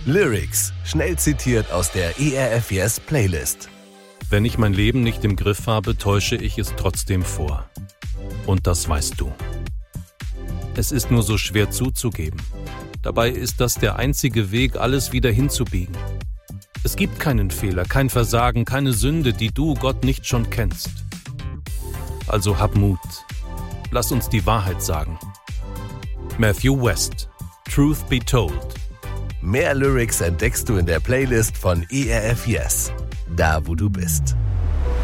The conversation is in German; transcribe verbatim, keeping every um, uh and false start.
Lyrics, schnell zitiert aus der E R F Yes Playlist. Wenn ich mein Leben nicht im Griff habe, täusche ich es trotzdem vor. Und das weißt du. Es ist nur so schwer zuzugeben. Dabei ist das der einzige Weg, alles wieder hinzubiegen. Es gibt keinen Fehler, kein Versagen, keine Sünde, die du, Gott, nicht schon kennst. Also hab Mut. Lass uns die Wahrheit sagen. Matthew West, Truth Be Told. Mehr Lyrics entdeckst du in der Playlist von E R F Yes, da wo du bist.